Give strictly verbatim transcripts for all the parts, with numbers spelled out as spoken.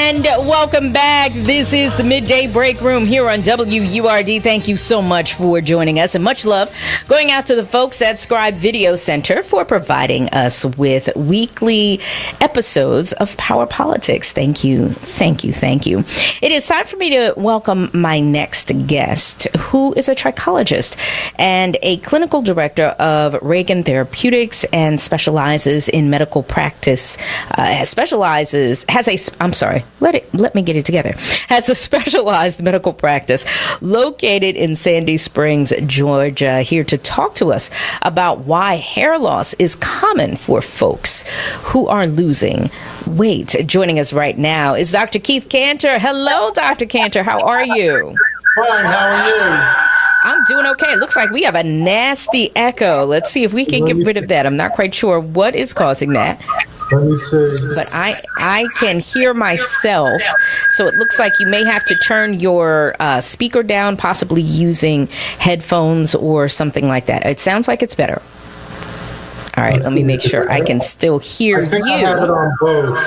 And welcome back. This is the Midday Break Room here on W U R D. Thank you so much for joining us, and much love going out to the folks at Scribe Video Center for providing us with weekly episodes of Power Politics. Thank you, thank you, thank you. It is time for me to welcome my next guest, who is a trichologist and a clinical director of Reagan Therapeutics and specializes in medical practice, uh, specializes, has a, I'm sorry, let it, let me get it together, has a specialized medical practice located in Sandy Springs, Georgia, here to talk to us about why hair loss is common for folks who are losing weight. Joining us right now is Doctor Keith Cantor. Hello, Doctor Cantor. How are you? Fine. How are you? I'm doing okay. It looks like we have a nasty echo. Let's see if we can get rid of that. I'm not quite sure what is causing that. Let me see. But I, I can hear myself, so it looks like you may have to turn your uh, speaker down, possibly using headphones or something like that. It sounds like it's better. All right, let me make sure I can still hear I think you. I have it on both.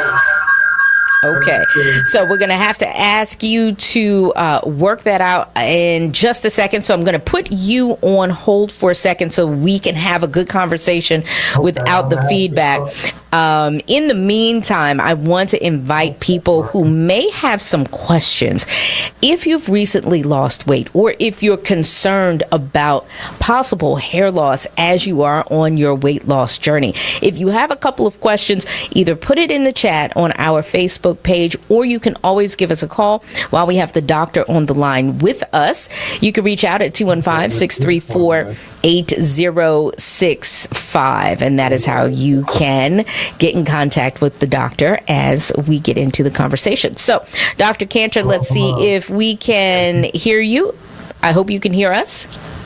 Okay, so we're going to have to ask you to uh, work that out in just a second. So I'm going to put you on hold for a second so we can have a good conversation okay, without the feedback. Um, in the meantime, I want to invite people who may have some questions. If you've recently lost weight, or if you're concerned about possible hair loss as you are on your weight loss journey, if you have a couple of questions, either put it in the chat on our Facebook page, or you can always give us a call while we have the doctor on the line with us. You can reach out at two one five, six three four, eight zero six five, and that is how you can get in contact with the doctor as we get into the conversation. So, Doctor Cantor, let's see if we can hear you. I hope you can hear us.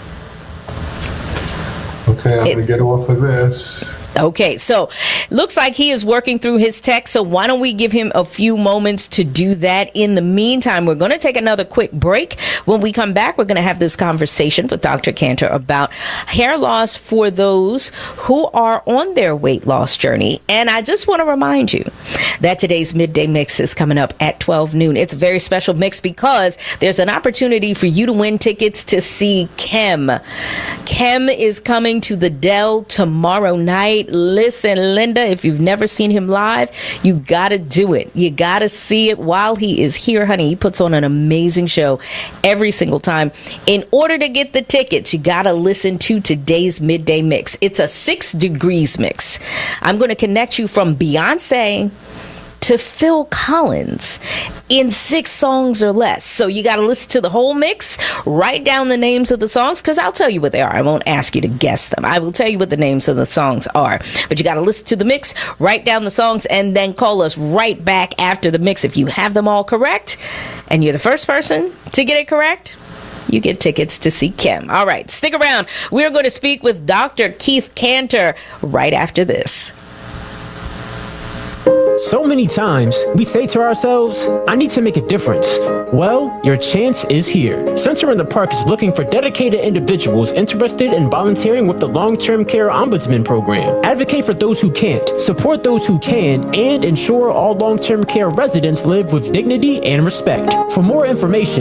Okay, I'm going to get off of this. Okay, so looks like he is working through his text, so why don't we give him a few moments to do that. In the meantime, we're going to take another quick break. When we come back, we're going to have this conversation with Doctor Cantor about hair loss for those who are on their weight loss journey. And I just want to remind you that today's Midday Mix is coming up at twelve noon. It's a very special mix because there's an opportunity for you to win tickets to see Kem. Kem is coming to the Dell tomorrow night. Listen, Linda, if you've never seen him live, you got to do it. You got to see it while he is here, honey. He puts on an amazing show every single time. In order to get the tickets, you got to listen to today's Midday Mix. It's a six degrees mix. I'm going to connect you from Beyonce to Phil Collins in six songs or less. So you got to listen to the whole mix, write down the names of the songs, because I'll tell you what they are. I won't ask you to guess them. I will tell you what the names of the songs are. But you got to listen to the mix, write down the songs, and then call us right back after the mix. If you have them all correct, and you're the first person to get it correct, you get tickets to see Kem. All right, stick around. We're going to speak with Doctor Keith Cantor right after this. So many times, we say to ourselves, I need to make a difference. Well, your chance is here. Center in the Park is looking for dedicated individuals interested in volunteering with the Long-Term Care Ombudsman Program. Advocate for those who can't, support those who can, and ensure all long-term care residents live with dignity and respect. For more information,